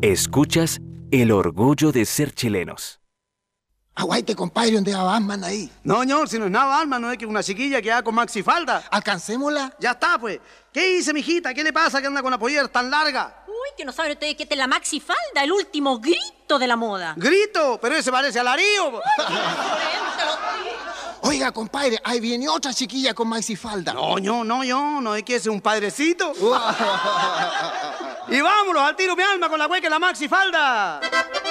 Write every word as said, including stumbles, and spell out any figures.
Escuchas El orgullo de ser chilenos. Aguaite, compadre, ¿dónde va Batman ahí? No, señor, si no es nada Batman, no es que una chiquilla que va con maxifalda. ¿Alcancémosla? Ya está, pues. ¿Qué dice, mijita? ¿Qué le pasa que anda con la pollera tan larga? Uy, que no saben ustedes que esta es la maxifalda, el último grito de la moda. ¡Grito! Pero ese parece alarío. Oiga, compadre, ahí viene otra chiquilla con maxifalda. No, no, no, yo, no es que ese es un padrecito. Y vámonos, al tiro mi alma con la hueca y la maxifalda.